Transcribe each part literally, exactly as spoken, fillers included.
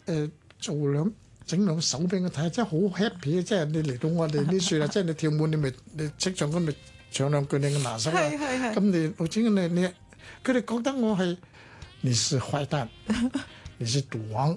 誒做兩整兩首俾我睇，真係好 happy 嘅。即係你嚟到我哋呢處啦，即係你跳舞你咪你識唱歌咪唱兩句你嘅拿手啊。咁你老整你你佢哋覺得我係你是壞蛋，你是賭王。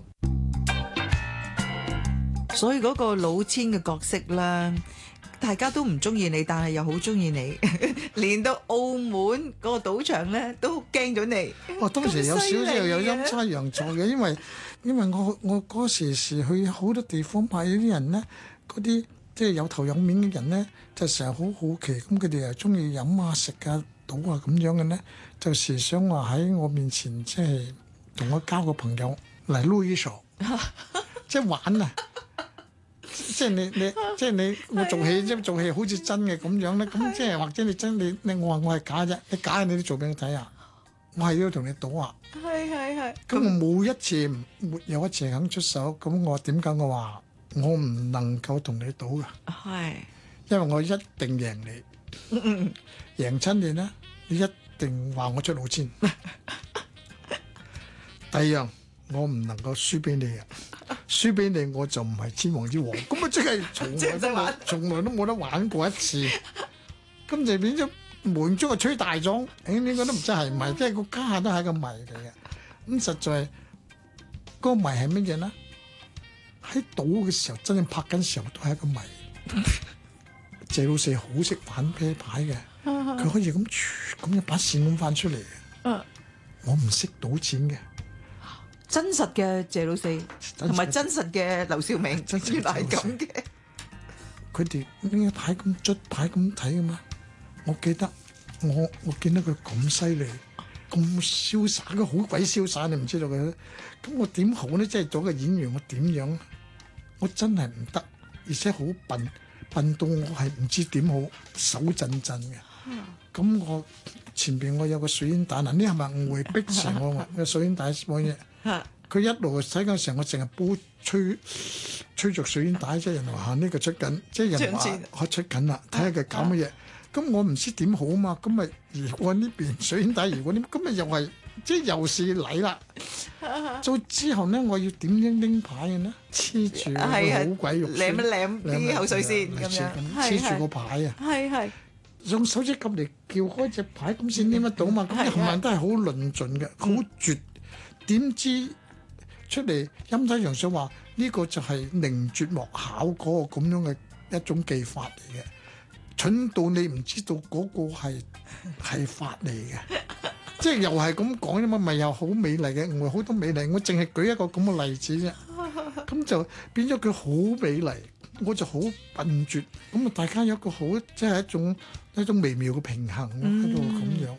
所以嗰個老千嘅角色啦，大家都唔中意你，但係又好中意你，連到澳門嗰個賭場咧都驚咗你。 我當時有少少有陰差陽錯嘅，因為因為我我嗰時時去好多地方派啲人咧，嗰啲即係有頭有面嘅人咧，就成日好好奇，咁佢哋又中意飲啊食啊賭啊咁樣嘅咧，就時想話喺我面前即係同我交個朋友嚟擼一手，即係玩啊！即係你你即係你我做戲即係做戲好似真嘅咁樣咧，咁即係或者你真你你我話我係假啫，你假你都做俾我睇啊！我係要同你賭啊！ 係係係。 咁我冇一次沒有一次肯出手，咁我點解我話我唔能夠同你賭㗎？ 係， 因為我一定贏你， 嗯嗯， 贏親你咧，你一定話我出老千。第二樣，我唔能夠輸俾你啊！輸俾你我就唔係千王之王，咁啊即係從來都冇，從來都冇得玩過一次，咁就變咗門中啊吹大咗，誒呢個都唔知係唔係，即係個家下都係個謎嚟嘅。咁實在嗰個謎係乜嘢咧？喺賭嘅時候，真正拍緊時候都係一個謎。謝老四好識玩啤牌嘅，佢可以咁咁一把線咁翻出嚟嘅。我唔識賭錢嘅。 真實嘅謝老四同埋真實嘅劉少明，原來係咁嘅。 佢哋呢一牌咁捽牌咁睇嘅嘛？我記得我我見到佢咁犀利，咁瀟灑，佢好鬼瀟灑，你唔知道佢。咁我點好咧？即係做個演員，我點樣？我真係唔得，而且好笨，笨到我係唔知點好，手震震嘅。咁、嗯、我前邊我有個水煙彈，嗱呢係咪誤會逼成我話個水煙彈冇嘢？佢一路睇嗰陣時，我淨係煲吹吹着水煙帶啫。人話呢個出緊，即係人話我出緊啦，睇下佢搞乜嘢。咁我唔知點好嘛，咁咪移過呢邊水煙帶，移過呢，咁咪又係即係又是禮啦。到之後咧，我要點樣拎牌嘅咧？黐住好鬼肉酸， 舐一舐啲口水先咁樣， 黐住個牌啊！ 係係用手指甲嚟撬開隻牌，咁先拎得到嘛。咁冚唪唥都係好論盡嘅，好絕。點知出嚟陰差陽錯話呢個就係寧絕莫巧嗰個咁樣嘅一種技法嚟嘅，蠢到你唔知道嗰個係係法嚟嘅，即係又係咁講啫嘛，咪又好美麗嘅，我好多美麗，我淨係舉一個咁嘅例子啫，咁就變咗佢好美麗，我就好笨拙，咁啊大家有一個好即係一種一種微妙嘅平衡喺度咁樣。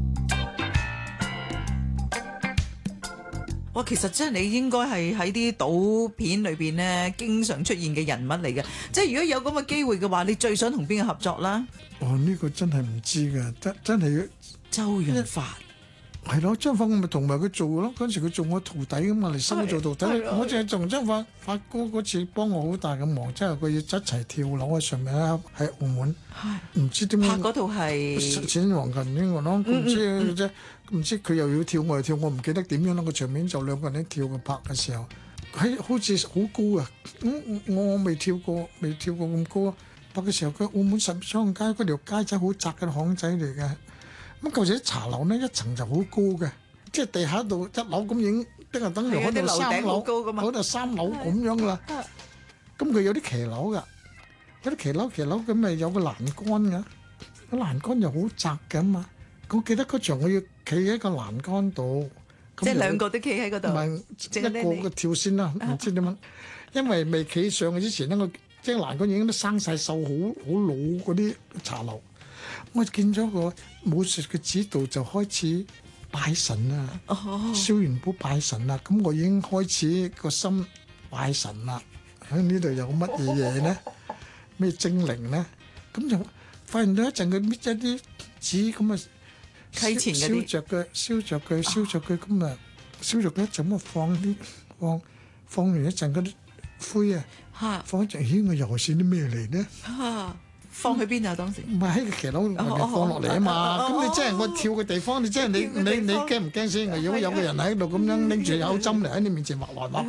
哇，其實真係你應該係喺啲賭片裏邊咧，經常出現嘅人物嚟嘅。即係如果有咁嘅機會嘅話，你最想同邊個合作啦？ 哦，呢、這個真係唔知㗎，真真係要周潤發。 係咯，張發我咪同埋佢做咯。嗰陣時佢做我徒弟咁嘛，嚟收我做徒弟。我淨係同張發發哥嗰次幫我好大嘅忙，即係佢要一齊跳樓喺上面喺喺澳門。唔知點樣拍嗰套係錢黃銀呢個咯，唔知啫，唔知佢又要跳我又跳，我唔記得點樣啦。個場面就兩個人跳嘅拍嘅時候，喺好似好高啊！咁我未跳過，未跳過咁高啊！拍嘅時候，佢澳門十雙街嗰條街仔好窄嘅巷仔嚟嘅。咁舊時啲茶樓呢，一層就好高嘅，即係地下度一樓咁已經，即係等於嗰度三樓，嗰度三樓咁樣噶啦。咁佢有啲騎樓㗎，有啲騎樓騎樓咁咪有個欄杆㗎，個欄杆又好窄㗎嘛。我記得嗰場我要企喺個欄杆度， 即係兩個都企喺嗰度， 唔係一個個跳先啦，唔知點樣。因為未企上去之前呢，我即係欄杆已經都生晒鏽，好好老嗰啲茶樓。我見咗個武術嘅指導就開始拜神啦，燒元寶拜神啦，咁我已經開始個心拜神啦。喺呢度有乜嘢嘢咧？咩精靈咧？咁就發現到一陣佢搣一啲紙咁啊，燒着佢，燒着佢，燒着佢咁啊，燒着佢一陣咁啊放啲放放完一陣嗰啲灰啊，放一陣，咦我又係啲咩嚟咧？ 放去邊啊？當時唔係喺個騎樓入面放落嚟啊嘛！咁、oh, oh, oh, 你即係我跳嘅地方，你即係你你你驚唔驚先？如果有個人喺度咁樣拎住口針嚟喺你面前畫來畫